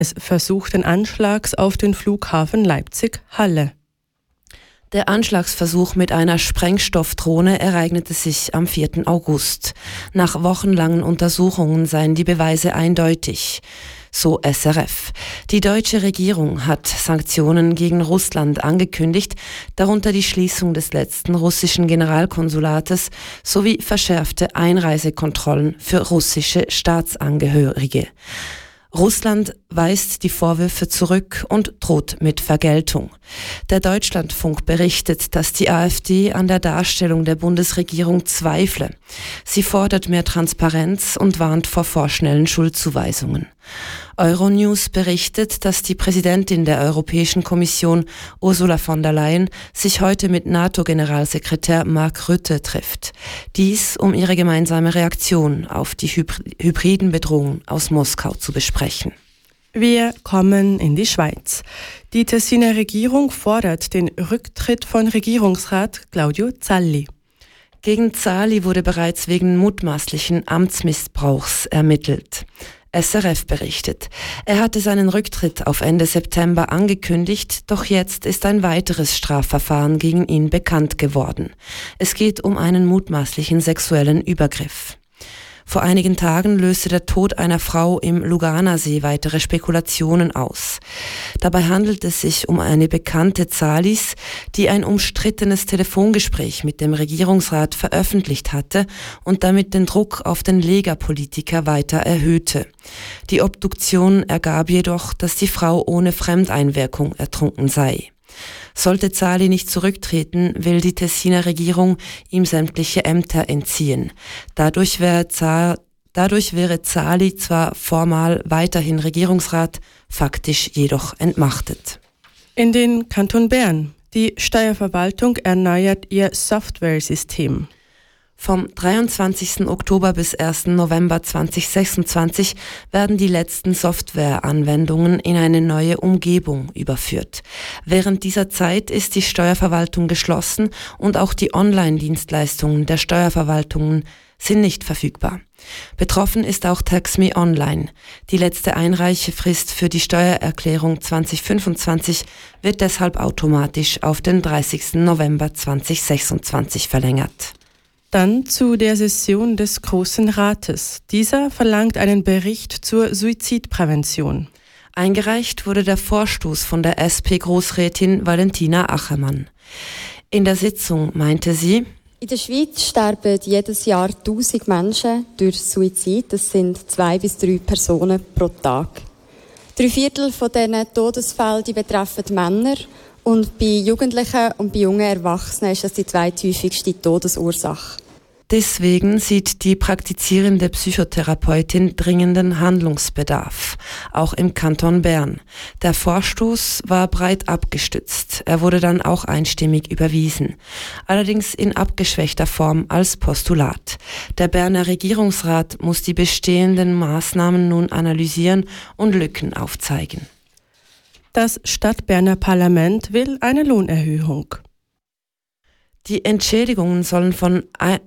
eines versuchten Anschlags auf den Flughafen Leipzig-Halle. Der Anschlagsversuch mit einer Sprengstoffdrohne ereignete sich am 4. August. Nach wochenlangen Untersuchungen seien die Beweise eindeutig. So SRF. Die deutsche Regierung hat Sanktionen gegen Russland angekündigt, darunter die Schließung des letzten russischen Generalkonsulates sowie verschärfte Einreisekontrollen für russische Staatsangehörige. Russland weist die Vorwürfe zurück und droht mit Vergeltung. Der Deutschlandfunk berichtet, dass die AfD an der Darstellung der Bundesregierung zweifle. Sie fordert mehr Transparenz und warnt vor vorschnellen Schuldzuweisungen. Euronews berichtet, dass die Präsidentin der Europäischen Kommission, Ursula von der Leyen, sich heute mit NATO-Generalsekretär Mark Rutte trifft. Dies, um ihre gemeinsame Reaktion auf die hybriden Bedrohungen aus Moskau zu besprechen. Wir kommen in die Schweiz. Die Tessiner Regierung fordert den Rücktritt von Regierungsrat Claudio Zalli. Gegen Zalli wurde bereits wegen mutmaßlichen Amtsmissbrauchs ermittelt. SRF berichtet, er hatte seinen Rücktritt auf Ende September angekündigt, doch jetzt ist ein weiteres Strafverfahren gegen ihn bekannt geworden. Es geht um einen mutmaßlichen sexuellen Übergriff. Vor einigen Tagen löste der Tod einer Frau im Luganersee weitere Spekulationen aus. Dabei handelt es sich um eine Bekannte Zallis, die ein umstrittenes Telefongespräch mit dem Regierungsrat veröffentlicht hatte und damit den Druck auf den Lega-Politiker weiter erhöhte. Die Obduktion ergab jedoch, dass die Frau ohne Fremdeinwirkung ertrunken sei. Sollte Zalli nicht zurücktreten, will die Tessiner Regierung ihm sämtliche Ämter entziehen. Dadurch wäre Zalli zwar formal weiterhin Regierungsrat, faktisch jedoch entmachtet. In den Kanton Bern. Die Steuerverwaltung erneuert ihr Softwaresystem. Vom 23. Oktober bis 1. November 2026 werden die letzten Softwareanwendungen in eine neue Umgebung überführt. Während dieser Zeit ist die Steuerverwaltung geschlossen und auch die Online-Dienstleistungen der Steuerverwaltungen sind nicht verfügbar. Betroffen ist auch TaxMe Online. Die letzte Einreichefrist für die Steuererklärung 2025 wird deshalb automatisch auf den 30. November 2026 verlängert. Dann zu der Session des Grossen Rates. Dieser verlangt einen Bericht zur Suizidprävention. Eingereicht wurde der Vorstoß von der SP-Grossrätin Valentina Achermann. In der Sitzung meinte sie: In der Schweiz sterben jedes Jahr 1000 Menschen durch Suizid. Das sind 2 bis 3 Personen pro Tag. 3/4 von diesen Todesfällen betreffen Männer. Und bei Jugendlichen und bei jungen Erwachsenen ist das die zweithäufigste Todesursache. Deswegen sieht die praktizierende Psychotherapeutin dringenden Handlungsbedarf, auch im Kanton Bern. Der Vorstoß war breit abgestützt. Er wurde dann auch einstimmig überwiesen, allerdings in abgeschwächter Form als Postulat. Der Berner Regierungsrat muss die bestehenden Maßnahmen nun analysieren und Lücken aufzeigen. Das Stadtberner Parlament will eine Lohnerhöhung. Die Entschädigungen sollen von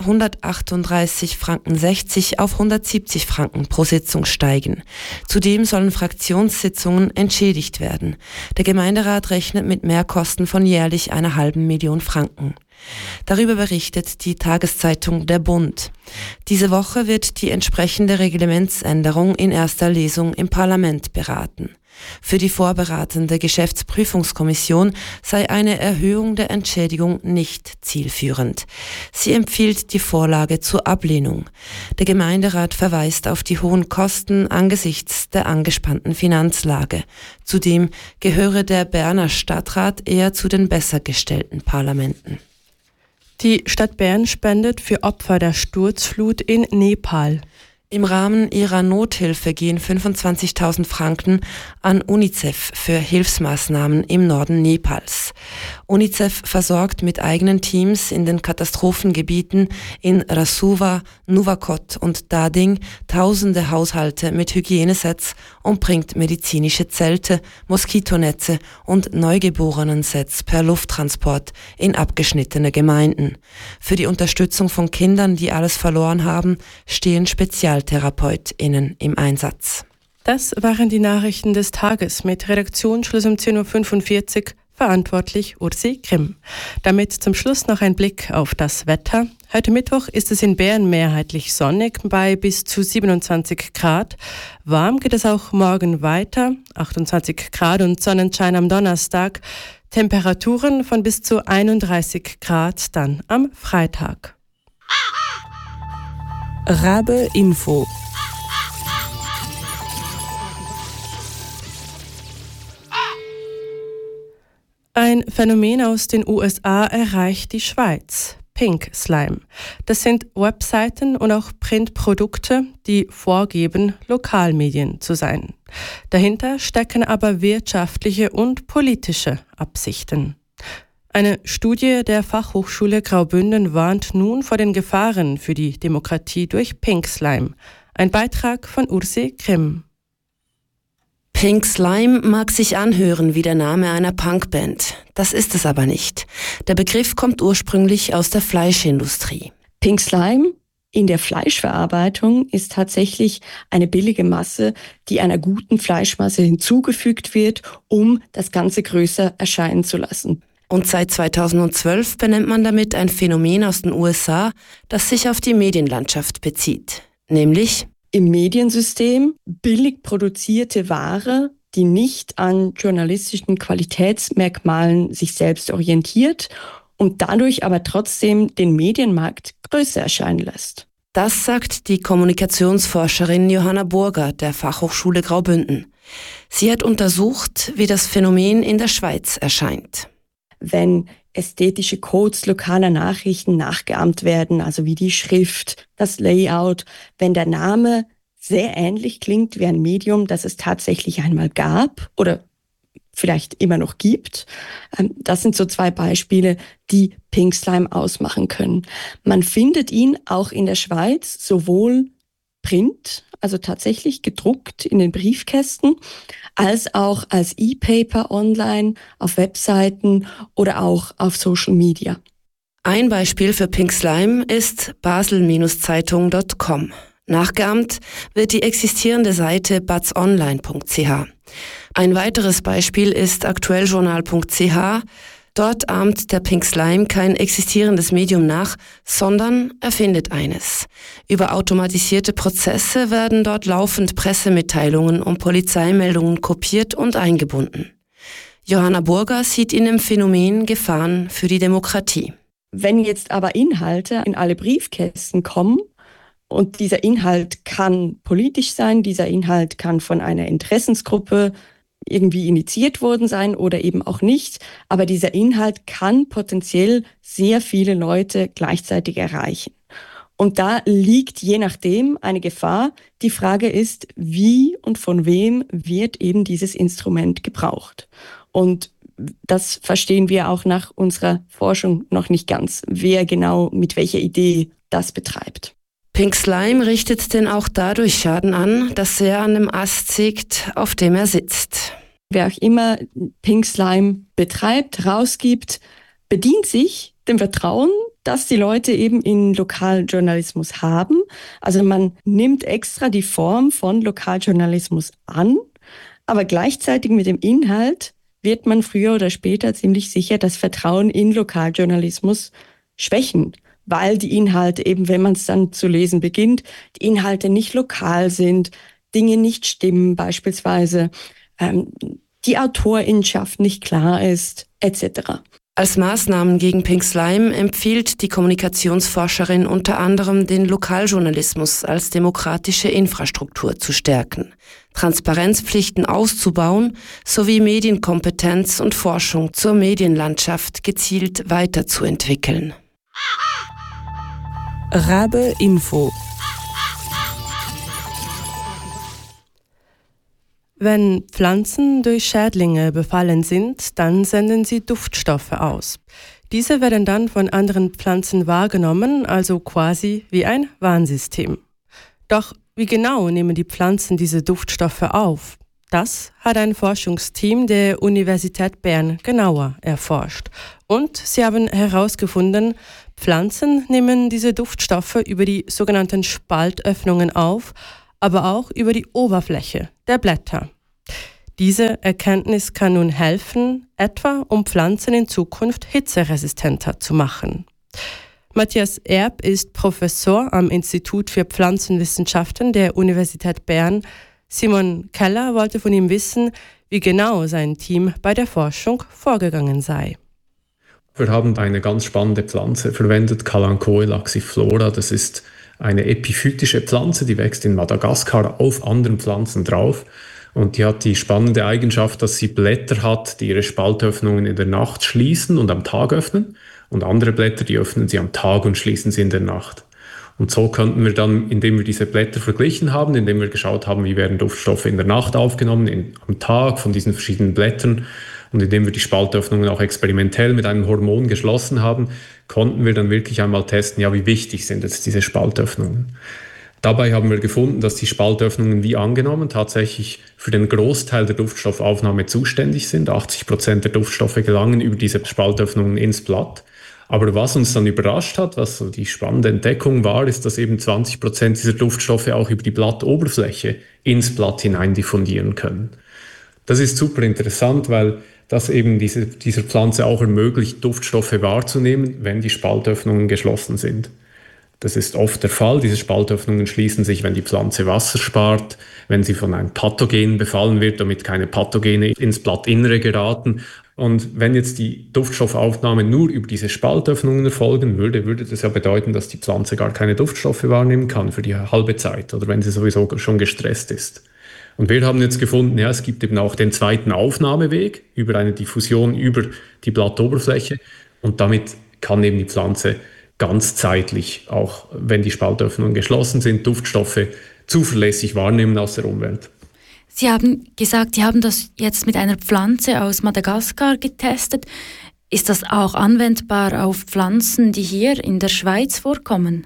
138,60 Franken auf 170 Franken pro Sitzung steigen. Zudem sollen Fraktionssitzungen entschädigt werden. Der Gemeinderat rechnet mit Mehrkosten von jährlich 1,5 Million Franken. Darüber berichtet die Tageszeitung Der Bund. Diese Woche wird die entsprechende Reglementsänderung in erster Lesung im Parlament beraten. Für die vorberatende Geschäftsprüfungskommission sei eine Erhöhung der Entschädigung nicht zielführend. Sie empfiehlt die Vorlage zur Ablehnung. Der Gemeinderat verweist auf die hohen Kosten angesichts der angespannten Finanzlage. Zudem gehöre der Berner Stadtrat eher zu den besser gestellten Parlamenten. Die Stadt Bern spendet für Opfer der Sturzflut in Nepal. Im Rahmen ihrer Nothilfe gehen 25.000 Franken an UNICEF für Hilfsmaßnahmen im Norden Nepals. UNICEF versorgt mit eigenen Teams in den Katastrophengebieten in Rasuwa, Nuwakot und Dading tausende Haushalte mit Hygienesets und bringt medizinische Zelte, Moskitonetze und Neugeborenensets per Lufttransport in abgeschnittene Gemeinden. Für die Unterstützung von Kindern, die alles verloren haben, stehen SpezialtherapeutInnen im Einsatz. Das waren die Nachrichten des Tages mit Redaktionsschluss um 10.45 Uhr, verantwortlich Ursi Grimm. Damit zum Schluss noch ein Blick auf das Wetter. Heute Mittwoch ist es in Bern mehrheitlich sonnig bei bis zu 27 Grad. Warm geht es auch morgen weiter, 28 Grad und Sonnenschein am Donnerstag. Temperaturen von bis zu 31 Grad dann am Freitag. Rabe Info. Ein Phänomen aus den USA erreicht die Schweiz. Pink Slime. Das sind Webseiten und auch Printprodukte, die vorgeben, Lokalmedien zu sein. Dahinter stecken aber wirtschaftliche und politische Absichten. Eine Studie der Fachhochschule Graubünden warnt nun vor den Gefahren für die Demokratie durch Pink Slime. Ein Beitrag von Ursi Grimm. Pink Slime mag sich anhören wie der Name einer Punkband. Das ist es aber nicht. Der Begriff kommt ursprünglich aus der Fleischindustrie. Pink Slime in der Fleischverarbeitung ist tatsächlich eine billige Masse, die einer guten Fleischmasse hinzugefügt wird, um das Ganze größer erscheinen zu lassen. Und seit 2012 benennt man damit ein Phänomen aus den USA, das sich auf die Medienlandschaft bezieht. Nämlich im Mediensystem billig produzierte Ware, die nicht an journalistischen Qualitätsmerkmalen sich selbst orientiert und dadurch aber trotzdem den Medienmarkt größer erscheinen lässt. Das sagt die Kommunikationsforscherin Johanna Burger der Fachhochschule Graubünden. Sie hat untersucht, wie das Phänomen in der Schweiz erscheint. Wenn ästhetische Codes lokaler Nachrichten nachgeahmt werden, also wie die Schrift, das Layout, wenn der Name sehr ähnlich klingt wie ein Medium, das es tatsächlich einmal gab oder vielleicht immer noch gibt. Das sind so zwei Beispiele, die Pink Slime ausmachen können. Man findet ihn auch in der Schweiz sowohl Print, also tatsächlich gedruckt in den Briefkästen, als auch als E-Paper online, auf Webseiten oder auch auf Social Media. Ein Beispiel für Pink Slime ist basel-zeitung.com. Nachgeahmt wird die existierende Seite batzonline.ch. Ein weiteres Beispiel ist aktuelljournal.ch. Dort ahmt der Pink Slime kein existierendes Medium nach, sondern erfindet eines. Über automatisierte Prozesse werden dort laufend Pressemitteilungen und Polizeimeldungen kopiert und eingebunden. Johanna Burger sieht in dem Phänomen Gefahren für die Demokratie. Wenn jetzt aber Inhalte in alle Briefkästen kommen, und dieser Inhalt kann politisch sein, dieser Inhalt kann von einer Interessensgruppe irgendwie initiiert worden sein oder eben auch nicht. Aber dieser Inhalt kann potenziell sehr viele Leute gleichzeitig erreichen. Und da liegt je nachdem eine Gefahr. Die Frage ist, wie und von wem wird eben dieses Instrument gebraucht? Und das verstehen wir auch nach unserer Forschung noch nicht ganz, wer genau mit welcher Idee das betreibt. Pink Slime richtet denn auch dadurch Schaden an, dass er an dem Ast sägt, auf dem er sitzt. Wer auch immer Pink Slime betreibt, rausgibt, bedient sich dem Vertrauen, das die Leute eben in Lokaljournalismus haben. Also man nimmt extra die Form von Lokaljournalismus an, aber gleichzeitig mit dem Inhalt wird man früher oder später ziemlich sicher das Vertrauen in Lokaljournalismus schwächen, weil die Inhalte eben, wenn man es dann zu lesen beginnt, die Inhalte nicht lokal sind, Dinge nicht stimmen beispielsweise, die Autorinnenschaft nicht klar ist, etc. Als Maßnahmen gegen Pink Slime empfiehlt die Kommunikationsforscherin unter anderem, den Lokaljournalismus als demokratische Infrastruktur zu stärken, Transparenzpflichten auszubauen sowie Medienkompetenz und Forschung zur Medienlandschaft gezielt weiterzuentwickeln. Rabe Info. Wenn Pflanzen durch Schädlinge befallen sind, dann senden sie Duftstoffe aus. Diese werden dann von anderen Pflanzen wahrgenommen, also quasi wie ein Warnsystem. Doch wie genau nehmen die Pflanzen diese Duftstoffe auf? Das hat ein Forschungsteam der Universität Bern genauer erforscht. Und sie haben herausgefunden, Pflanzen nehmen diese Duftstoffe über die sogenannten Spaltöffnungen auf, aber auch über die Oberfläche der Blätter. Diese Erkenntnis kann nun helfen, etwa um Pflanzen in Zukunft hitzeresistenter zu machen. Matthias Erb ist Professor am Institut für Pflanzenwissenschaften der Universität Bern. Simon Keller wollte von ihm wissen, wie genau sein Team bei der Forschung vorgegangen sei. Wir haben eine ganz spannende Pflanze verwendet, Kalanchoe laxiflora. Das ist eine epiphytische Pflanze, die wächst in Madagaskar auf anderen Pflanzen drauf. Und die hat die spannende Eigenschaft, dass sie Blätter hat, die ihre Spaltöffnungen in der Nacht schließen und am Tag öffnen. Und andere Blätter, die öffnen sie am Tag und schließen sie in der Nacht. Und so könnten wir dann, indem wir diese Blätter verglichen haben, indem wir geschaut haben, wie werden Duftstoffe in der Nacht aufgenommen, am Tag von diesen verschiedenen Blättern, und indem wir die Spaltöffnungen auch experimentell mit einem Hormon geschlossen haben, konnten wir dann wirklich einmal testen, ja, wie wichtig sind jetzt diese Spaltöffnungen. Dabei haben wir gefunden, dass die Spaltöffnungen wie angenommen tatsächlich für den Großteil der Duftstoffaufnahme zuständig sind. 80% der Duftstoffe gelangen über diese Spaltöffnungen ins Blatt. Aber was uns dann überrascht hat, was so die spannende Entdeckung war, ist, dass eben 20% dieser Duftstoffe auch über die Blattoberfläche ins Blatt hinein diffundieren können. Das ist super interessant, weil das eben dieser Pflanze auch ermöglicht, Duftstoffe wahrzunehmen, wenn die Spaltöffnungen geschlossen sind. Das ist oft der Fall. Diese Spaltöffnungen schließen sich, wenn die Pflanze Wasser spart, wenn sie von einem Pathogen befallen wird, damit keine Pathogene ins Blattinnere geraten. Und wenn jetzt die Duftstoffaufnahme nur über diese Spaltöffnungen erfolgen würde, würde das ja bedeuten, dass die Pflanze gar keine Duftstoffe wahrnehmen kann für die halbe Zeit oder wenn sie sowieso schon gestresst ist. Und wir haben jetzt gefunden, ja, es gibt eben auch den zweiten Aufnahmeweg über eine Diffusion über die Blattoberfläche und damit kann eben die Pflanze ganzzeitlich, auch wenn die Spaltöffnungen geschlossen sind, Duftstoffe zuverlässig wahrnehmen aus der Umwelt. Sie haben gesagt, Sie haben das jetzt mit einer Pflanze aus Madagaskar getestet. Ist das auch anwendbar auf Pflanzen, die hier in der Schweiz vorkommen?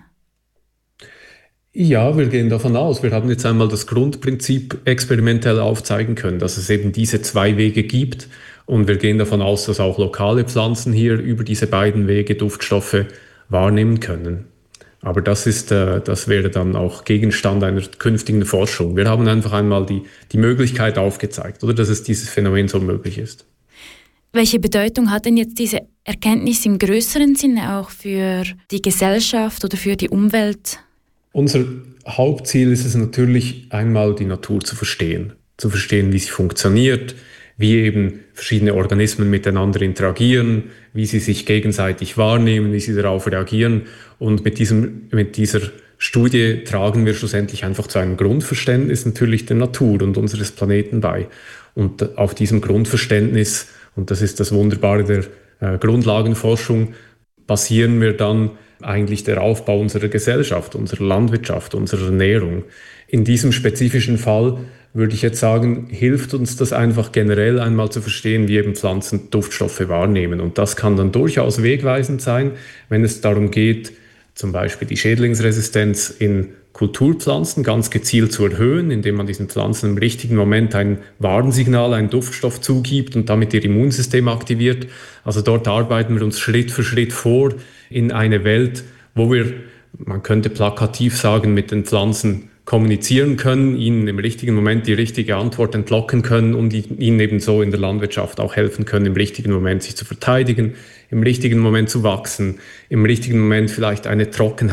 Ja, wir gehen davon aus. Wir haben jetzt einmal das Grundprinzip experimentell aufzeigen können, dass es eben diese zwei Wege gibt. Und wir gehen davon aus, dass auch lokale Pflanzen hier über diese beiden Wege Duftstoffe wahrnehmen können. Aber das wäre dann auch Gegenstand einer künftigen Forschung. Wir haben einfach einmal die Möglichkeit aufgezeigt, oder dass es dieses Phänomen so möglich ist. Welche Bedeutung hat denn jetzt diese Erkenntnis im größeren Sinne auch für die Gesellschaft oder für die Umwelt? Unser Hauptziel ist es natürlich, einmal die Natur zu verstehen, wie sie funktioniert, wie eben verschiedene Organismen miteinander interagieren, wie sie sich gegenseitig wahrnehmen, wie sie darauf reagieren. Und mit dieser Studie tragen wir schlussendlich einfach zu einem Grundverständnis natürlich der Natur und unseres Planeten bei. Und auf diesem Grundverständnis, und das ist das Wunderbare der Grundlagenforschung, basieren wir dann eigentlich der Aufbau unserer Gesellschaft, unserer Landwirtschaft, unserer Ernährung. In diesem spezifischen Fall würde ich jetzt sagen, hilft uns das einfach generell einmal zu verstehen, wie eben Pflanzen Duftstoffe wahrnehmen. Und das kann dann durchaus wegweisend sein, wenn es darum geht, zum Beispiel die Schädlingsresistenz in Kulturpflanzen ganz gezielt zu erhöhen, indem man diesen Pflanzen im richtigen Moment ein Warnsignal, einen Duftstoff zugibt und damit ihr Immunsystem aktiviert. Also dort arbeiten wir uns Schritt für Schritt vor in eine Welt, wo wir, man könnte plakativ sagen, mit den Pflanzen kommunizieren können, ihnen im richtigen Moment die richtige Antwort entlocken können und ihnen ebenso in der Landwirtschaft auch helfen können, im richtigen Moment sich zu verteidigen, im richtigen Moment zu wachsen, im richtigen Moment vielleicht eine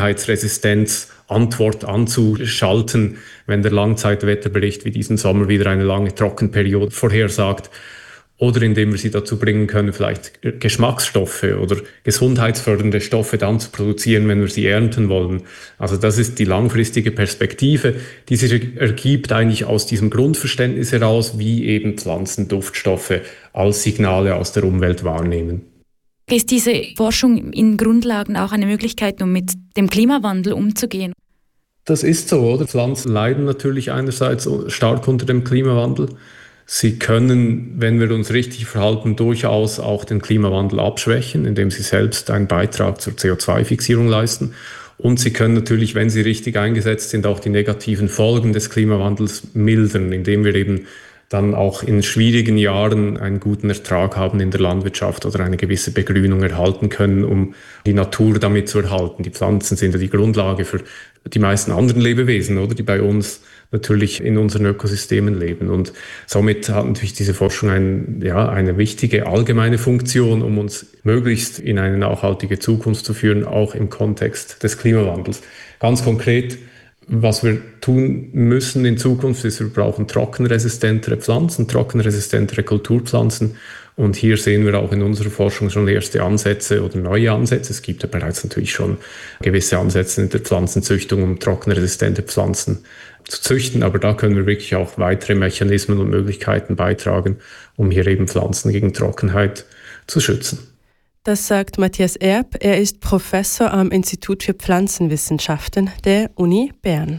Trockenheitsresistenz-Antwort anzuschalten, wenn der Langzeitwetterbericht wie diesen Sommer wieder eine lange Trockenperiode vorhersagt. Oder indem wir sie dazu bringen können, vielleicht Geschmacksstoffe oder gesundheitsfördernde Stoffe dann zu produzieren, wenn wir sie ernten wollen. Also das ist die langfristige Perspektive, die sich ergibt eigentlich aus diesem Grundverständnis heraus, wie eben Pflanzen Duftstoffe als Signale aus der Umwelt wahrnehmen. Ist diese Forschung in Grundlagen auch eine Möglichkeit, um mit dem Klimawandel umzugehen? Das ist so, oder? Pflanzen leiden natürlich einerseits stark unter dem Klimawandel. Sie können, wenn wir uns richtig verhalten, durchaus auch den Klimawandel abschwächen, indem sie selbst einen Beitrag zur CO2-Fixierung leisten. Und sie können natürlich, wenn sie richtig eingesetzt sind, auch die negativen Folgen des Klimawandels mildern, indem wir eben dann auch in schwierigen Jahren einen guten Ertrag haben in der Landwirtschaft oder eine gewisse Begrünung erhalten können, um die Natur damit zu erhalten. Die Pflanzen sind ja die Grundlage für die meisten anderen Lebewesen, oder, die bei uns natürlich in unseren Ökosystemen leben. Und somit hat natürlich diese Forschung eine wichtige allgemeine Funktion, um uns möglichst in eine nachhaltige Zukunft zu führen, auch im Kontext des Klimawandels. Ganz konkret, was wir tun müssen in Zukunft, ist, wir brauchen trockenresistentere Pflanzen, trockenresistentere Kulturpflanzen. Und hier sehen wir auch in unserer Forschung schon erste Ansätze oder neue Ansätze. Es gibt ja bereits natürlich schon gewisse Ansätze in der Pflanzenzüchtung, um trockenresistente Pflanzen zu züchten. Aber da können wir wirklich auch weitere Mechanismen und Möglichkeiten beitragen, um hier eben Pflanzen gegen Trockenheit zu schützen. Das sagt Matthias Erb. Er ist Professor am Institut für Pflanzenwissenschaften der Uni Bern.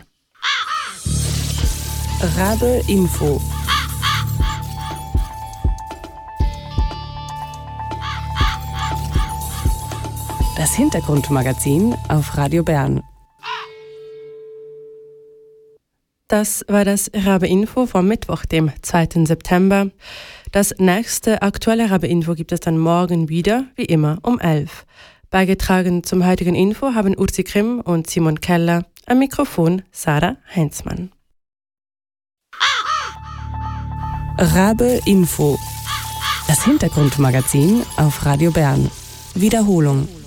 Rabe Info. Das Hintergrundmagazin auf Radio Bern. Das war das Rabe Info vom Mittwoch, dem 2. September. Das nächste aktuelle Rabe Info gibt es dann morgen wieder, wie immer, um 11. Beigetragen zum heutigen Info haben Ursi Grimm und Simon Keller, am Mikrofon Sarah Heinzmann. Rabe Info. Das Hintergrundmagazin auf Radio Bern. Wiederholung.